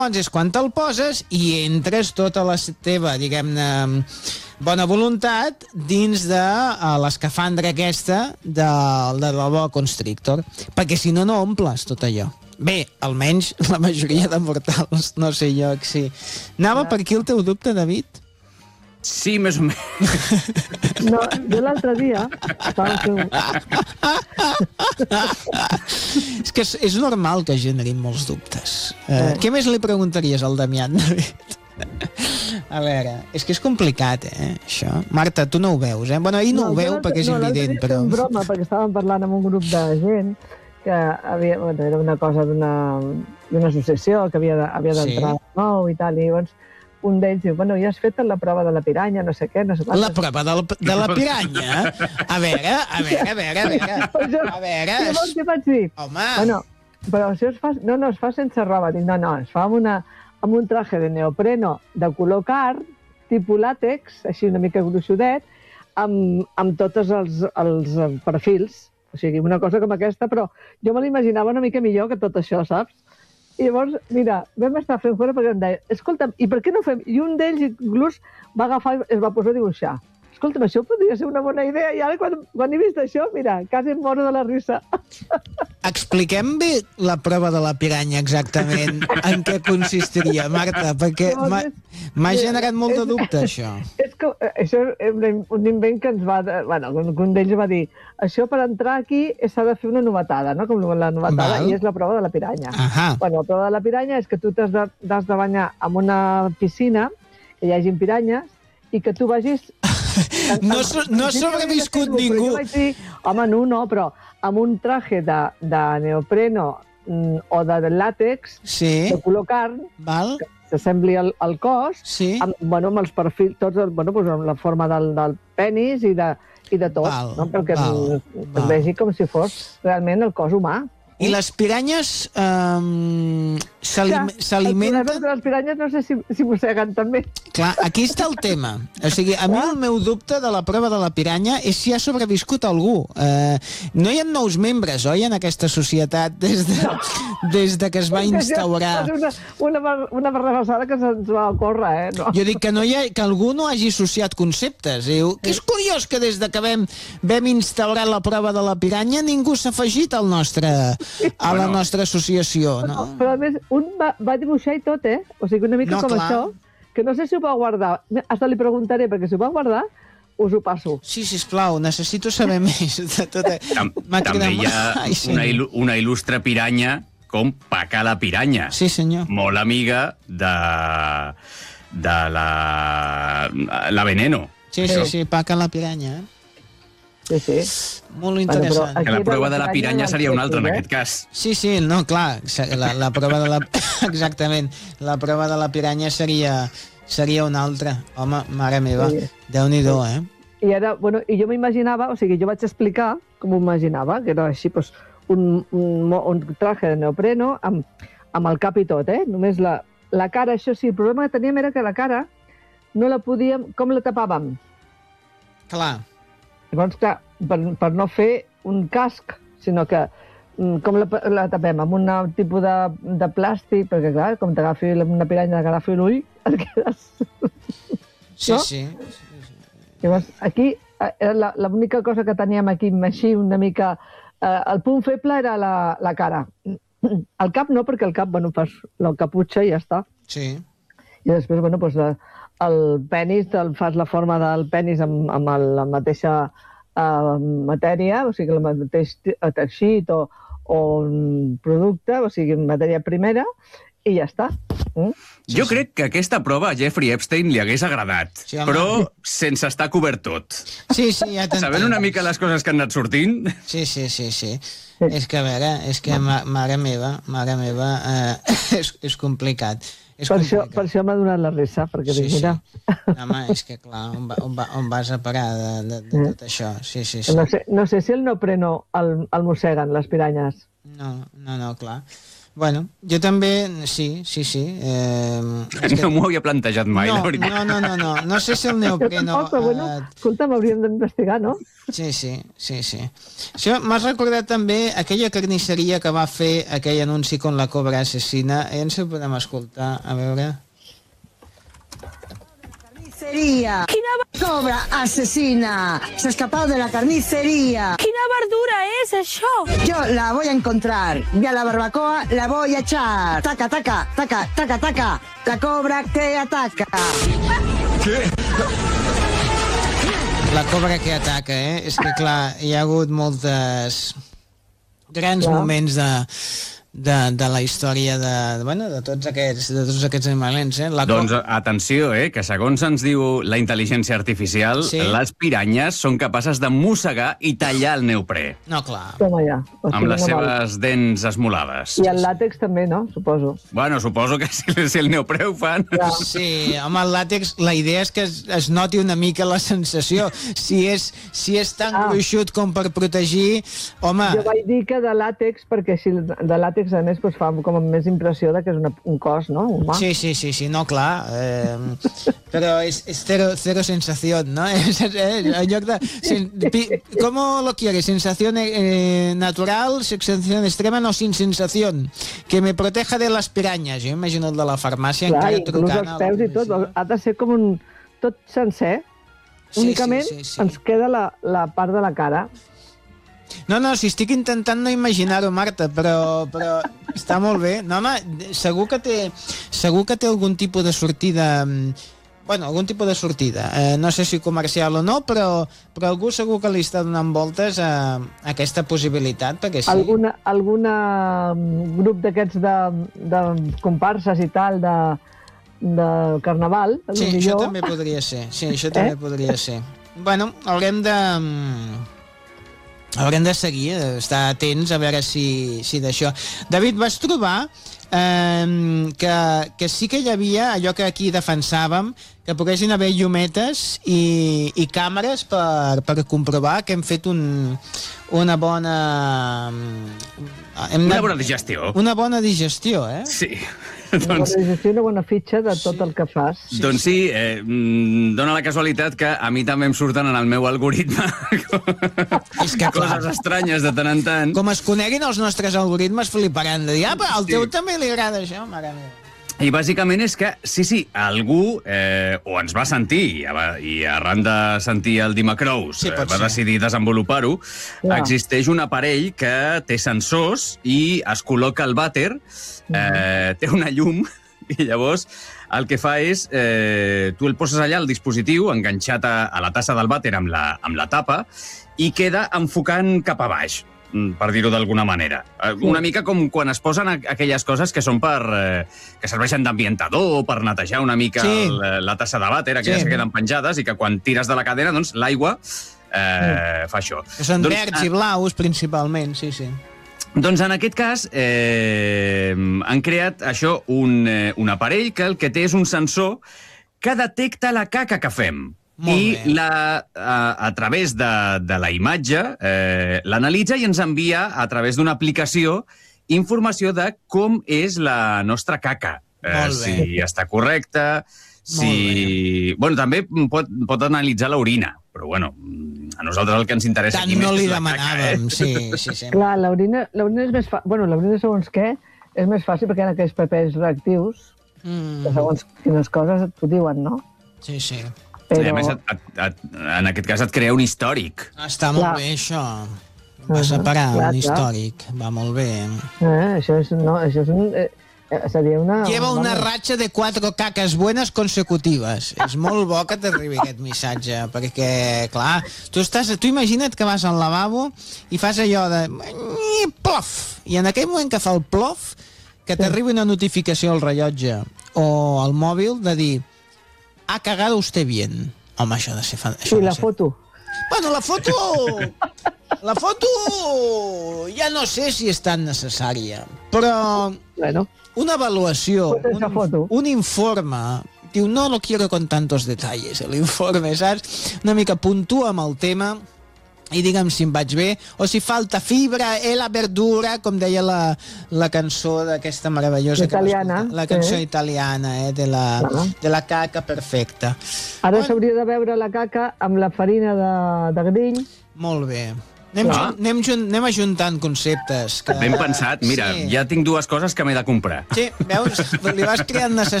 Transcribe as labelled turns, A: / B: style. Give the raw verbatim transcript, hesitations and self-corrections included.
A: Llavors és quan te'l poses i entres tota la teva, diguem-ne, bona voluntat dins de uh, l'escafandra aquesta de, de la boa constrictor, perquè si no, no omples tot allò. Bé, almenys la majoria de mortals, no sé jo que sí. Anava per aquí el teu dubte, David?
B: Sí, més o menys.
C: No, jo l'altre dia estava fent...
A: És que és, és normal que generin molts dubtes. Uh, què més li preguntaries al Damián, David? A veure, és que és complicat, eh, això. Marta, tu no ho veus, eh? Bueno, ell no, no ho veu perquè és no, evident, però...
C: No, broma, perquè estàvem parlant amb un grup de gent que havia, bueno, era una cosa d'una associació que havia, havia d'entrar sí. nou i tal, i llavors un d'ells diu, bueno, ja has fet la prova de la piranya, no sé què, no sé què.
A: La prova de la, de la piranya? A veure, a veure, a veure, a veure. A veure...
C: I llavors què vaig dir?
A: Home...
C: Bueno, però si es fa... No, no, es fa sense roba. Dic, no, no, es fa amb, una, amb un traje de neopreno de color carn, tipus làtex, així una mica gruixudet, amb, amb tots els, els perfils. O sigui, una cosa com aquesta, però jo me l'imaginava una mica millor que tot això, saps? I llavors, mira, vam estar fent fora perquè em deia, escolta'm, i per què no fem? I un d'ells inclús va agafar i es va posar a dibuixar. Escolta'm, això podria ser una bona idea. I ara, quan, quan he vist això, mira, quasi em moro de la risa.
A: Expliquem bé la prova de la piranya exactament en què consistiria, Marta, perquè m'ha generat molt de dubte, això.
C: És que això és un invent que ens va... Bueno, un d'ells va dir, això per entrar aquí s'ha de fer una novetada, no? Com la novetada, Val. I és la prova de la piranya.
A: Ahà.
C: Bueno, la prova de la piranya és que tu t'has de, de banyar en una piscina, que hi hagin piranyes, i que tu vagis...
A: No, no ha sobreviscut ningú.
C: Jo vaig dir, home, no, no, però amb un traje de, de neopreno mm, o de, de làtex,
A: sí.
C: de color carn,
A: Val.
C: que s'assembli al, al cos,
A: sí.
C: amb, bueno, amb els perfils, tots, bueno, doncs amb la forma del, del penis i de, i de tot,
A: val,
C: no? Perquè
A: val,
C: es
A: val.
C: vegi com si fos realment el cos humà.
A: I les piranyes um, s'alimenten...
C: El les piranyes no sé si, si mosseguen també.
A: Clar, aquí està el tema. O sigui, a mi el meu dubte de la prova de la piranya és si ha sobreviscut algú. Uh, no hi ha nous membres, oi, en aquesta societat des de, no. des de que es va instaurar.
C: És una, una, una barrabassada que se'ns va ocórrer, eh? No.
A: Jo dic que, no hi ha, que algú no hagi associat conceptes. Diu, que és curiós que des de que vam, vam instaurar la prova de la piranya ningú s'ha afegit al nostre... a la bueno. nostra associació, no?
C: no? Però a més, un va, va dibuixar i tot, eh? O sigui, una mica no, com clar. Això, que no sé si ho va guardar. Hasta li preguntaré, perquè si ho va guardar, us ho passo.
A: Sí, sisplau, necessito saber més de tot.
B: Tam també hi ha Ai, una, il una il·lustre piranya com Paca la piranya.
A: Sí, senyor.
B: Molt amiga de, de la, la Veneno.
A: Sí, sí, sí, Paca la piranya, eh?
C: Sí, sí.
A: Molt interessant.
B: Bueno, que la prova de la piranya seria una altra, en aquest cas.
A: Sí, sí, no, clar, la, la prova de la... Exactament, la prova de la piranya seria, seria una altra. Home, mare meva, sí. Déu-n'hi-do, eh?
C: I ara, bueno, i jo m'imaginava, o sigui, jo vaig explicar com ho imaginava, que era així, doncs, un, un, un traje de neopreno amb, amb el cap i tot, eh? Només la, la cara, això sí, el problema que teníem era que la cara no la podíem... Com la tapàvem?
A: Clar.
C: Llavors, clar, per, per no fer un casc, sinó que com la, la tapem? Amb un tipus de, de plàstic, perquè clar, com t'agafi una piranya que agafi l'ull, et quedes...
A: Sí, no? sí.
C: Llavors, aquí, era l'única cosa que teníem aquí, així, una mica... Eh, el punt feble era la, la cara. El cap no, perquè el cap, bueno, fas la caputxa i ja està.
A: Sí.
C: I després, bueno, doncs... La, el penis, el, fas la forma del penis amb, amb el, la mateixa uh, matèria, o sigui, el mateix teixit o, o un producte, o sigui, matèria primera, i ja està. Mm?
B: Jo sí, crec que aquesta prova a Jeffrey Epstein li hagués agradat, sí, però sense estar cobert tot.
A: Sí, sí, ja t'entenc.
B: Sabent una mica les coses que han anat sortint...
A: Sí, sí, sí, sí. sí. És que, a veure, és que, ma, mare meva, mare meva, eh, és, és complicat.
C: Per això, per això m'ha donat la risa, perquè
A: sí,
C: dic, mira...
A: Sí. Home, és que clar, on, va, on, va, on vas a parar de, de, de tot això? Sí, sí, sí.
C: No sé, no sé si el neopreno el, el mosseguen, les piranyes.
A: No, no, no, clar. Bueno, jo també, sí, sí, sí. Eh,
B: que... No m'ho havia plantejat mai,
A: no,
B: la veritat.
A: No, no, no, no, no sé si el neopreno...
C: Jo tampoc, però bueno, escolta, m'hauríem d'investigar, no?
A: Sí, sí, sí, sí. Això m'has recordat també aquella carnisseria que va fer aquell anunci con la cobra asesina. Eh, ens ho podem escoltar, a veure...
D: Carnicería. Quina cobra asesina. Se ha escapado de la carnicería.
E: Quina verdura és això?
D: Yo la voy a encontrar y a la barbacoa la voy a echar. Taca, taca, taca, taca, taca. La cobra que ataca.
A: ¿Qué? La cobra que ataca, eh? És que, clar, hi ha hagut moltes grans clar. moments de... De, de la història de, bueno, de tots aquests de tots aquests animalents, eh? La
B: doncs atenció, eh, que segons ens diu la intel·ligència artificial, sí? Les piranyes són capaces de mossegar i tallar el neoprè.
A: No, clar.
C: Toma ja. O sigui,
B: amb les
C: no
B: seves
C: val.
B: dents esmolades.
C: I el làtex també, no? Suposo.
B: Bueno, suposo que si, si el neoprè ho fan...
C: Ja.
A: Sí, home, el làtex, la idea és que es, es noti una mica la sensació. Si és, si és tan ah. gruixut com per protegir, home...
C: Jo vaig dir que de làtex, perquè si de làtex a més pues, fa com més impressió de que és una, un cos, no? Humà.
A: Sí, sí, sí, sí, no, clar. Eh, però és, és cero, cero sensación, ¿no? Es, es, en lloc de... Sen, pi, ¿Cómo lo quieres? ¿Sensación eh, natural? ¿Sensación extrema? No, sin sensación. Que me proteja de las pirañas. Jo imagino el de la farmàcia
C: clar,
A: encara trucant.
C: Inclús els peus i tot. Ha de ser com un... Tot sencer. Sí, únicament sí, sí, sí. Ens queda la, la part de la cara.
A: No, no, si estic intentant no imaginar-ho, Marta, però, però està molt bé. No, home, segur que té, segur que té algun tipus de sortida... Bueno, algun tipus de sortida. Eh, no sé si comercial o no, però, però algú segur que li està donant voltes a, a aquesta possibilitat, perquè sí.
C: Alguna, alguna grup d'aquests de, de comparses i tal, de, de carnaval,
A: sí,
C: millor.
A: Això també podria ser. Sí, això també eh? podria ser. Bueno, haurem de... Haurem de seguir, estar atents a veure si, si d'això... David, vas trobar eh, que, que sí que hi havia allò que aquí defensàvem, que poguessin haver llumetes i, i càmeres per, per comprovar que hem fet un, una bona...
B: Hem una anat, bona digestió.
A: Una bona digestió, eh?
B: Sí.
C: Una bona digestió i una bona fitxa de tot sí. el que fas.
B: Sí, doncs sí, eh, dona la casualitat que a mi també em surten en el meu algoritme
A: és que,
B: coses estranyes de tant en tant.
A: Com es coneguin els nostres algoritmes, fliparan de dir, ah, però al teu sí. també li agrada això, mare meva.
B: I bàsicament és que, sí, sí, algú eh, o ens va sentir, i arran de sentir el Dimacrous sí, eh, va ser. decidir desenvolupar-ho, ja. Existeix un aparell que té sensors i es col·loca al vàter, eh, té una llum, i llavors el que fa és, eh, tu el poses allà al dispositiu, enganxat a, a la tassa del vàter amb la, amb la tapa, i queda enfocant cap a baix, per dir-ho d'alguna manera. Una mica com quan es posen aquelles coses que són per... Eh, que serveixen d'ambientador, per netejar una mica sí. el, la tassa de vàter, aquelles sí. que queden penjades, i que quan tires de la cadena, doncs l'aigua eh, sí. fa això.
A: Que són
B: doncs,
A: verds i blaus, principalment, sí, sí.
B: Doncs en aquest cas eh, han creat això, un, eh, un aparell que el que té és un sensor que detecta la caca que fem.
A: Molt
B: I
A: bé.
B: la, a, a través de, de la imatge eh, l'analitza i ens envia a través d'una aplicació informació de com és la nostra caca. Eh, si està correcta, si... Bueno, també pot, pot analitzar l'orina, però bueno, a nosaltres el que ens interessa...
A: Tant no li demanàvem, caca, eh? sí, sí, sí.
C: Clar, l'orina és més fàcil... Bueno, l'orina segons què és més fàcil perquè hi ha aquells papers reactius mm. que segons quines coses t'ho diuen, no?
A: Sí, sí.
B: Però... I a més, et, et, et, en aquest cas et crea un històric.
A: Està molt clar. bé, això. Va separar uh -huh. clar, un històric. Clar. Va molt bé.
C: Eh, això és, no, això és un, eh, seria una...
A: Lleva una ratxa de quatre caques buenas consecutives. És molt bo que t'arribi aquest missatge, perquè, clar, tu, estàs, tu imagina't que vas al lavabo i fas allò de... plof! I en aquell moment que fa el plof, que t'arribi una notificació al rellotge o al mòbil de dir ha cagado usted bien. Home, això ha de ser... Això
C: I la
A: ser...
C: foto.
A: Bueno, la foto... La foto... Ja no sé si és tan necessària, però...
C: Bueno.
A: Una avaluació, un, un informe... Diu, no lo quiero con tantos detalles, l'informe, saps? Una mica puntua amb el tema i digue'm si em vaig bé, o si falta fibra e la verdura, com deia la, la cançó d'aquesta meravellosa...
C: Italiana.
A: La cançó
C: sí.
A: italiana, eh, de la,
C: ah.
A: de la caca perfecta.
C: Ara
A: Bon...
C: s'hauria de veure la caca amb la farina de, de grill.
A: Molt bé. Anem, ah. jun, anem, jun, anem ajuntant conceptes. Que...
B: Ben pensat. Mira, sí. ja tinc dues coses que m'he de comprar.
A: Sí, veus? Li vas creant necessitats.